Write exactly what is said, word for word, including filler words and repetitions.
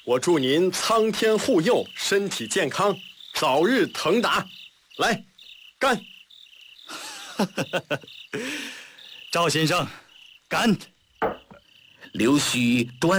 我祝您苍天护佑，身体健康，早日腾达。来，干！ 赵先生，干！ 刘须端